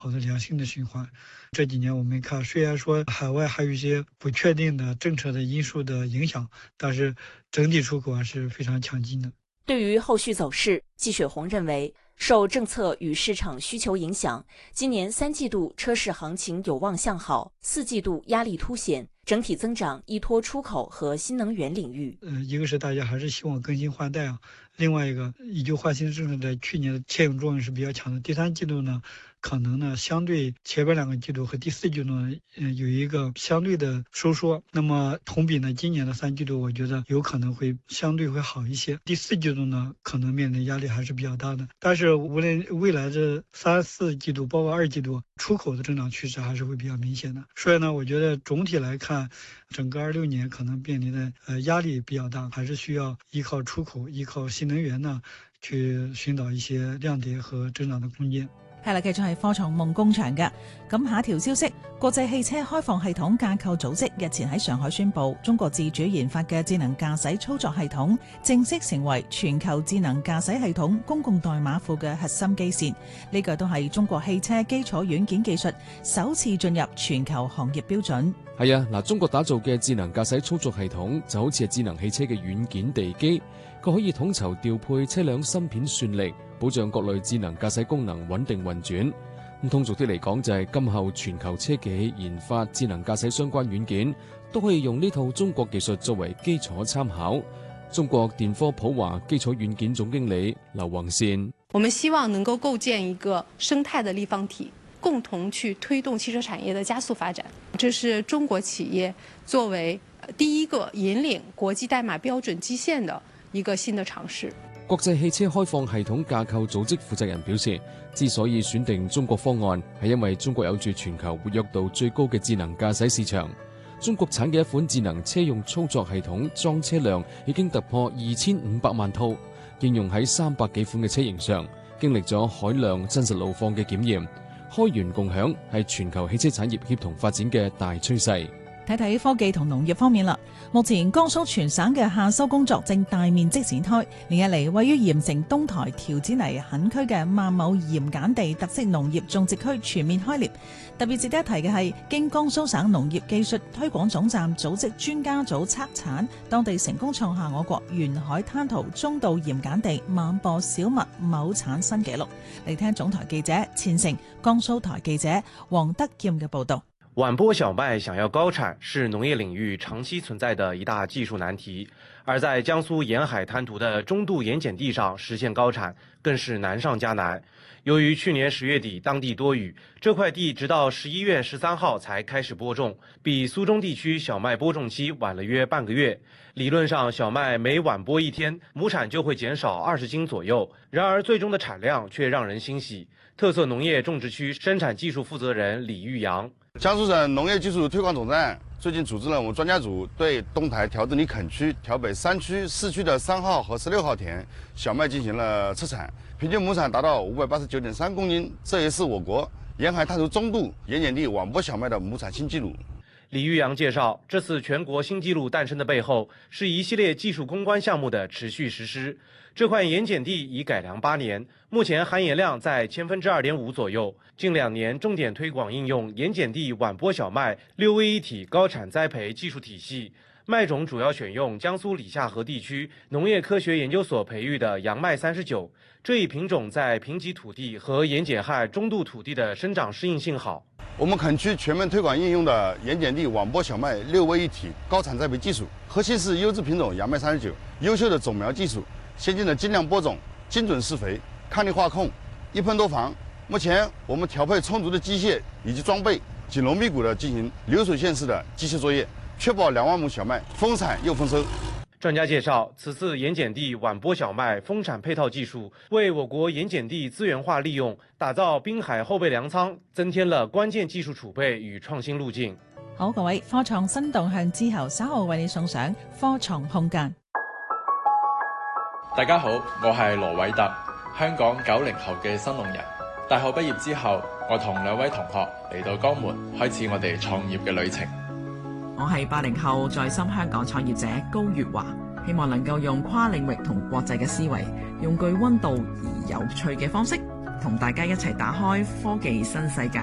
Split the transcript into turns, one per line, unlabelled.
好的良性的循环。这几年我们看，虽然说海外还有一些不确定的政策的因素的影响，但是整体出口还是非常强劲的。
对于后续走势，季雪红认为，受政策与市场需求影响，今年3季度车市行情有望向好，4季度压力凸显，整体增长依托出口和新能源领域。
一个是大家还是希望更新换代啊，另外一个以旧换新政策在去年的牵引作用是比较强的。第3季度呢，可能呢相对前边2个季度和第4季度呢，有一个相对的收缩。那么同比呢，今年的3季度我觉得有可能会相对会好一些。第4季度呢，可能面临压力还是比较大的。但是无论未来的3、4季度，包括2季度，出口的增长趋势还是会比较明显的。所以呢，我觉得总体来看，整个26年可能面临的压力比较大，还是需要依靠出口、依靠新能源呢，去尋找一些亮點和增長的空間。
係啦，繼續係科創夢工場嘅。咁下一條消息，國際汽車開放系統架構組織日前喺上海宣布，中國自主研發嘅智能駕駛操作系統正式成為全球智能駕駛系統公共代碼庫嘅核心基線。呢個都係中國汽車基礎軟件技術首次進入全球行業標準。
係啊，嗱，中國打造嘅智能駕駛操作系統就好似係智能汽車嘅軟件地基，佢可以統籌調配車輛芯片算力，保障各類智能駕駛功能穩定運轉。咁通俗啲嚟講，就係今後全球車企研發智能駕駛相關軟件，都可以用呢套中國技術作為基礎參考。中國電科普華基礎軟件總經理劉宏善：
我們希望能夠構建一個生態的立方體，共同去推動汽車產業的加速發展。這是中國企業作為第一個引領國際代碼標準基線的一個新的嘗試。
國際汽車開放系統架構組織負責人表示，之所以選定中國方案，係因為中國有住全球活躍度最高嘅智能駕駛市場。中國產嘅一款智能車用操作系統裝車量已經突破2500萬套，應用喺300幾款嘅車型上，經歷咗海量真實路況嘅檢驗。開源共享係全球汽車產業協同發展嘅大趨勢。
睇睇科技同農業方面啦，目前江蘇全省嘅夏收工作正大面積展開。連日嚟，位於鹽城東台條子泥墾區嘅萬畝鹽鹼地特色農業種植區全面開獵。特別值得一提嘅係，經江蘇省農業技術推廣總站組織專家組測產，當地成功創下我國沿海灘塗中度鹽鹼地萬播小麥畝產新紀錄。嚟聽總台記者錢成、江蘇台記者黃德劍嘅報導。
晚播小麥想要高產是農業領域長期存在的一大技術難題，而在江蘇沿海灘塗的中度鹽鹼地上實現高產更是難上加難。由於去年10月底當地多雨，這塊地直到11月13號才開始播種，比蘇中地區小麥播種期晚了約半個月。理論上小麥每晚播1天，畝產就會減少20斤左右，然而最終的產量卻讓人欣喜。特色農業種植區生產技術負責人李玉陽：
江蘇省農業技術推廣總站最近組織了我們專家組對東台條子泥墾區、條北3區、4區的3號和16號田小麥進行了測產，平均畝產達到589.3公斤，這也是我國沿海灘塗中度鹽鹼地晚播小麥的畝產新紀錄。
李玉陽介紹，這次全國新紀錄誕生的背後，是一系列技術攻關項目的持續實施。這塊鹽鹼地已改良8年，目前含鹽量在2.5%左右。近2年重點推廣應用鹽鹼地晚播小麥6位一體高產栽培技術體系，麥種主要選用江蘇禮夏河地區農業科學研究所培育的洋麥39，這一品種在貧瘠土地和鹽鹼害中度土地的生長適應性好。
我們墾區全面推廣應用的鹽鹼地晚播小麥6位一體高產栽培技術，核心是優質品種洋麥39，優秀的種苗技術，先進的精量播種、精準施肥、抗力化控、一噴多防。目前我們調配充足的機械以及裝備，緊鑼密鼓地進行流水線式的機械作業，確保2萬畝小麥豐產又豐收。
專家介紹，此次鹽鹼地晚播小麥豐產配套技術，為我國鹽鹼地資源化利用、打造濱海後備糧倉，增添了關鍵技術儲備與創新路徑。
好，各位，科創新動向之後稍後為你送上科創空間。
大家好，我係羅偉特，香港90後嘅新農人。大學畢業之後，我同2位同學嚟到江門，開始我哋創業嘅旅程。
我係80後在深香港創業者高月華，希望能夠用跨領域同國際嘅思維，用具溫度而有趣嘅方式， 同大家一齊打開科技新世界。